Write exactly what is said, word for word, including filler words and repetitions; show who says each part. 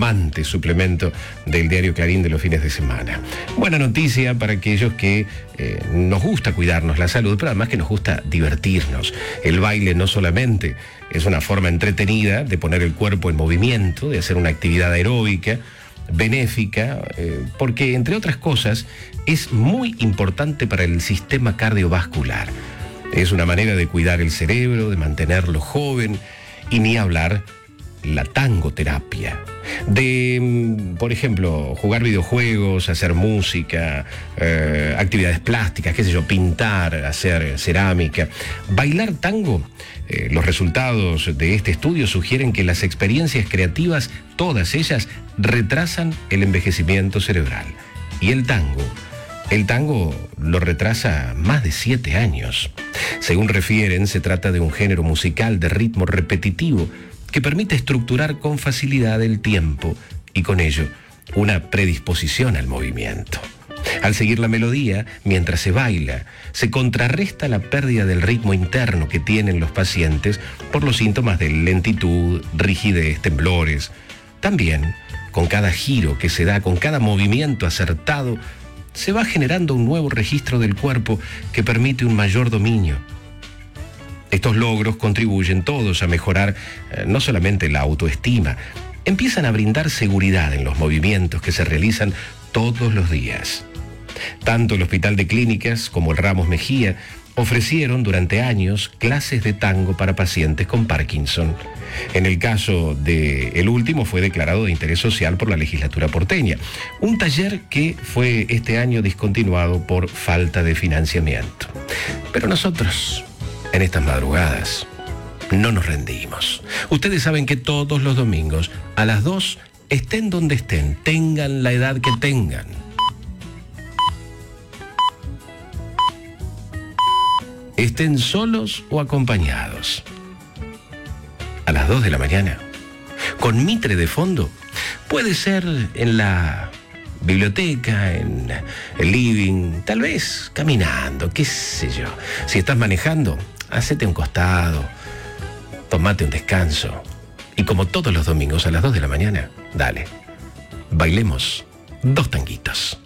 Speaker 1: flamante suplemento del diario Clarín de los fines de semana. Buena noticia para aquellos que eh, nos gusta cuidarnos la salud, pero además que nos gusta divertirnos. El baile no solamente es una forma entretenida de poner el cuerpo en movimiento, de hacer una actividad aeróbica, benéfica, eh, porque entre otras cosas es muy importante para el sistema cardiovascular. Es una manera de cuidar el cerebro, de mantenerlo joven, y ni hablar la tangoterapia. De, por ejemplo, jugar videojuegos, hacer música, eh, actividades plásticas, qué sé yo, pintar, hacer cerámica. Bailar tango, eh, los resultados de este estudio sugieren que las experiencias creativas, todas ellas, retrasan el envejecimiento cerebral. Y el tango, el tango lo retrasa más de siete años. Según refieren, se trata de un género musical de ritmo repetitivo que permite estructurar con facilidad el tiempo y con ello una predisposición al movimiento. Al seguir la melodía, mientras se baila, se contrarresta la pérdida del ritmo interno que tienen los pacientes por los síntomas de lentitud, rigidez, temblores. También, con cada giro que se da, con cada movimiento acertado, se va generando un nuevo registro del cuerpo que permite un mayor dominio. Estos logros contribuyen todos a mejorar eh, no solamente la autoestima, empiezan a brindar seguridad en los movimientos que se realizan todos los días. Tanto el Hospital de Clínicas como el Ramos Mejía ofrecieron durante años clases de tango para pacientes con Parkinson. En el caso del último fue declarado de interés social por la legislatura porteña. Un taller que fue este año discontinuado por falta de financiamiento. Pero nosotros, en estas madrugadas, no nos rendimos. Ustedes saben que todos los domingos a las dos, estén donde estén, tengan la edad que tengan, estén solos o acompañados, a las dos de la mañana, con Mitre de fondo, puede ser en la biblioteca, en el living, tal vez caminando, qué sé yo. Si estás manejando, hacete un costado, tomate un descanso, y como todos los domingos a las dos de la mañana, dale, bailemos dos tanguitos.